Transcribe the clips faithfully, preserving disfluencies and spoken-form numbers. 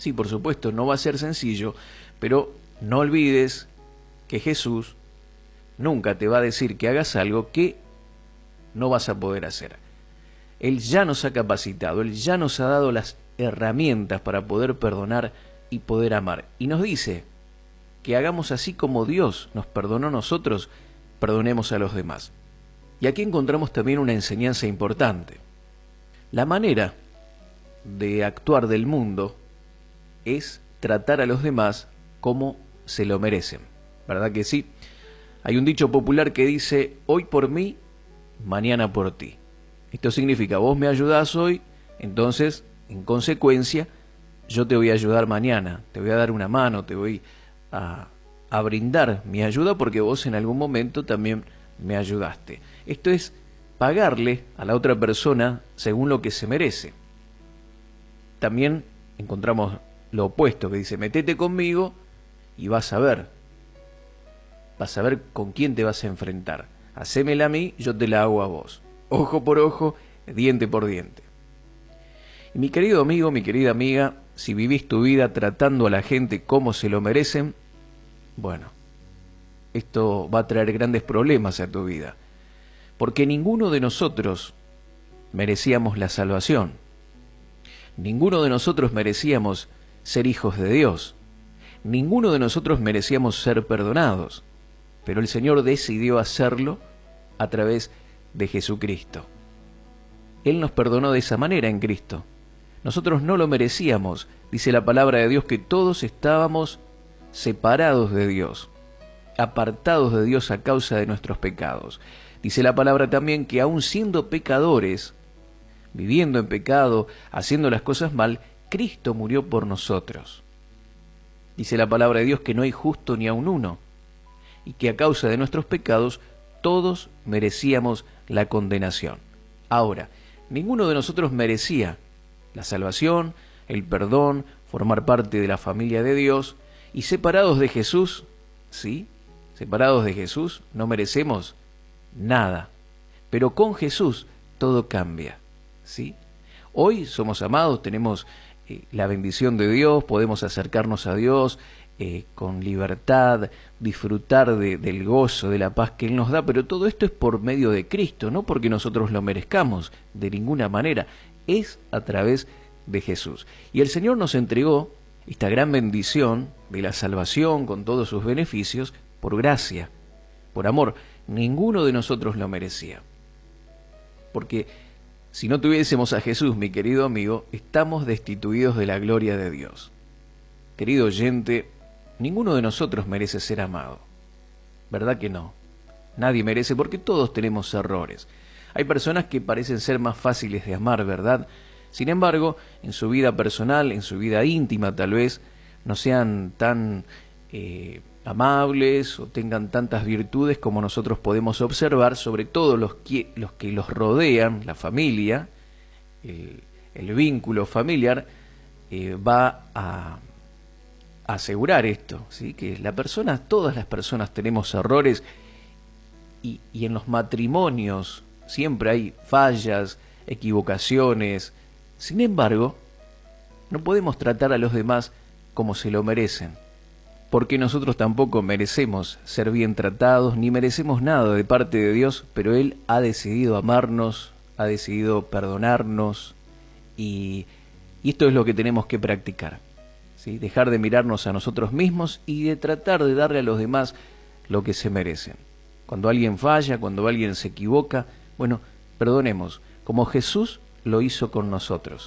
Sí, por supuesto, no va a ser sencillo, pero no olvides que Jesús nunca te va a decir que hagas algo que no vas a poder hacer. Él ya nos ha capacitado, Él ya nos ha dado las herramientas para poder perdonar y poder amar. Y nos dice que hagamos así como Dios nos perdonó a nosotros, perdonemos a los demás. Y aquí encontramos también una enseñanza importante. La manera de actuar del mundo es tratar a los demás como se lo merecen. ¿Verdad que sí? Hay un dicho popular que dice, hoy por mí, mañana por ti. Esto significa, vos me ayudás hoy, entonces, en consecuencia, yo te voy a ayudar mañana, te voy a dar una mano, te voy a, a brindar mi ayuda porque vos en algún momento también me ayudaste. Esto es pagarle a la otra persona según lo que se merece. También encontramos lo opuesto, que dice, metete conmigo y vas a ver, vas a ver con quién te vas a enfrentar. Hacémela a mí, yo te la hago a vos. Ojo por ojo, diente por diente. Y mi querido amigo, mi querida amiga, si vivís tu vida tratando a la gente como se lo merecen, bueno, esto va a traer grandes problemas a tu vida. Porque ninguno de nosotros merecíamos la salvación. Ninguno de nosotros merecíamos ser hijos de Dios. Ninguno de nosotros merecíamos ser perdonados. Pero el Señor decidió hacerlo a través de Jesucristo. Él nos perdonó de esa manera en Cristo. Nosotros no lo merecíamos. Dice la palabra de Dios que todos estábamos separados de Dios, apartados de Dios a causa de nuestros pecados. Dice la palabra también que aun siendo pecadores, viviendo en pecado, haciendo las cosas mal, Cristo murió por nosotros. Dice la palabra de Dios que no hay justo ni aun uno, y que a causa de nuestros pecados todos merecíamos la condenación. Ahora, ninguno de nosotros merecía la salvación, el perdón, formar parte de la familia de Dios, y separados de Jesús, ¿sí? Separados de Jesús no merecemos nada, pero con Jesús todo cambia, ¿sí? Hoy somos amados, tenemos eh, la bendición de Dios, podemos acercarnos a Dios eh, con libertad, disfrutar de, del gozo, de la paz que Él nos da, pero todo esto es por medio de Cristo, no porque nosotros lo merezcamos, de ninguna manera, es a través de Jesús. Y el Señor nos entregó esta gran bendición de la salvación con todos sus beneficios por gracia, por amor. Ninguno de nosotros lo merecía. Porque si no tuviésemos a Jesús, mi querido amigo, estamos destituidos de la gloria de Dios. Querido oyente, ninguno de nosotros merece ser amado. ¿Verdad que no? Nadie merece, porque todos tenemos errores. Hay personas que parecen ser más fáciles de amar, ¿verdad? Sin embargo, en su vida personal, en su vida íntima tal vez, no sean tan eh, amables o tengan tantas virtudes como nosotros podemos observar, sobre todo los que los, que los rodean, la familia, el, el vínculo familiar, eh, va a, a asegurar esto, ¿sí? Que la persona, todas las personas tenemos errores y, y en los matrimonios siempre hay fallas, equivocaciones. Sin embargo, no podemos tratar a los demás como se lo merecen, porque nosotros tampoco merecemos ser bien tratados, ni merecemos nada de parte de Dios, pero Él ha decidido amarnos, ha decidido perdonarnos, y, y esto es lo que tenemos que practicar, ¿sí? Dejar de mirarnos a nosotros mismos y de tratar de darle a los demás lo que se merecen. Cuando alguien falla, cuando alguien se equivoca, bueno, perdonemos, como Jesús lo hizo con nosotros.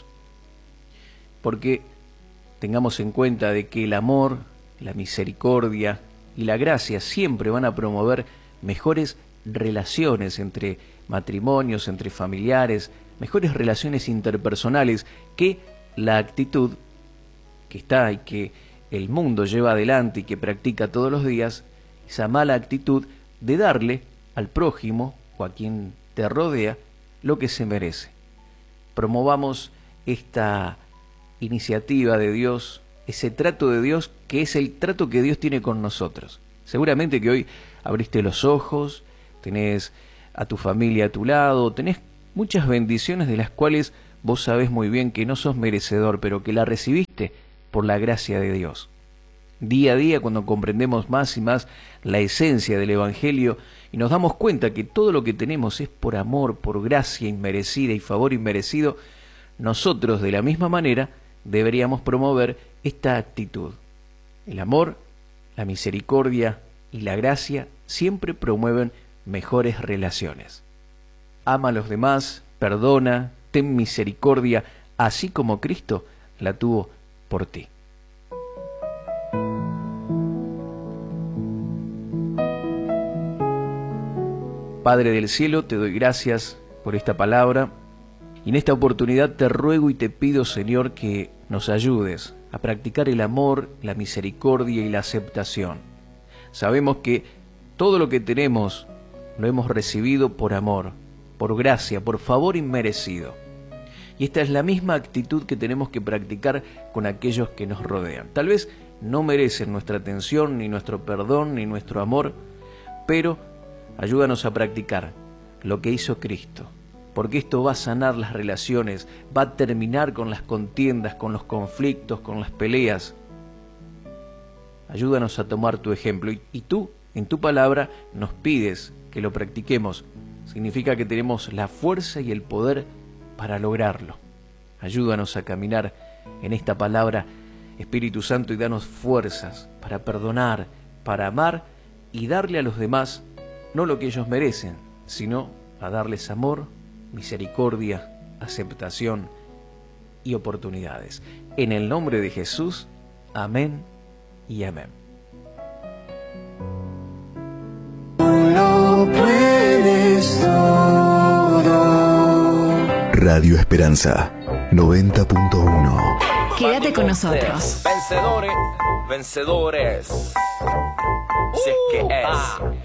Porque tengamos en cuenta de que el amor, la misericordia y la gracia siempre van a promover mejores relaciones entre matrimonios, entre familiares, mejores relaciones interpersonales que la actitud que está y que el mundo lleva adelante y que practica todos los días, esa mala actitud de darle al prójimo o a quien te rodea lo que se merece. Promovamos esta iniciativa de Dios, ese trato de Dios que es el trato que Dios tiene con nosotros. Seguramente que hoy abriste los ojos, tenés a tu familia a tu lado, tenés muchas bendiciones de las cuales vos sabés muy bien que no sos merecedor, pero que la recibiste por la gracia de Dios. Día a día, cuando comprendemos más y más la esencia del Evangelio y nos damos cuenta que todo lo que tenemos es por amor, por gracia inmerecida y favor inmerecido, nosotros de la misma manera deberíamos promover esta actitud. El amor, la misericordia y la gracia siempre promueven mejores relaciones. Ama a los demás, perdona, ten misericordia, así como Cristo la tuvo por ti. Padre del cielo, te doy gracias por esta palabra y en esta oportunidad te ruego y te pido, Señor, que nos ayudes a practicar el amor, la misericordia y la aceptación. Sabemos que todo lo que tenemos lo hemos recibido por amor, por gracia, por favor inmerecido. Y esta es la misma actitud que tenemos que practicar con aquellos que nos rodean. Tal vez no merecen nuestra atención, ni nuestro perdón, ni nuestro amor, pero ayúdanos a practicar lo que hizo Cristo, porque esto va a sanar las relaciones, va a terminar con las contiendas, con los conflictos, con las peleas. Ayúdanos a tomar tu ejemplo y, y tú, en tu palabra, nos pides que lo practiquemos. Significa que tenemos la fuerza y el poder para lograrlo. Ayúdanos a caminar en esta palabra, Espíritu Santo, y danos fuerzas para perdonar, para amar y darle a los demás no lo que ellos merecen, sino a darles amor, misericordia, aceptación y oportunidades. En el nombre de Jesús, amén y amén. Lo puedes todo. Radio Esperanza noventa punto uno. Quédate con nosotros. Vencedores, vencedores. Si es que es.